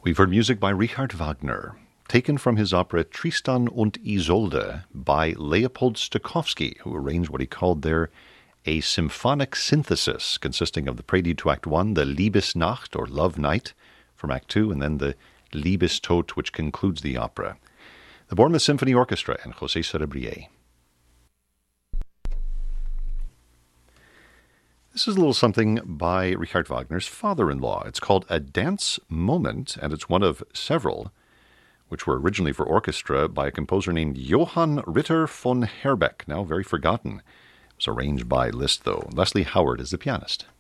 We've heard music by Richard Wagner, taken from his opera Tristan und Isolde by Leopold Stokowski, who arranged what he called there a symphonic synthesis consisting of the prelude to Act 1, the Liebesnacht, or Love Night, from Act 2, and then the Liebestod, which concludes the opera. The Bournemouth Symphony Orchestra and José Cerebrier. This is a little something by Richard Wagner's father-in-law. It's called A Dance Moment, and it's one of several which were originally for orchestra by a composer named Johann Ritter von Herbeck, now very forgotten. It was arranged by Liszt, though. Leslie Howard is the pianist.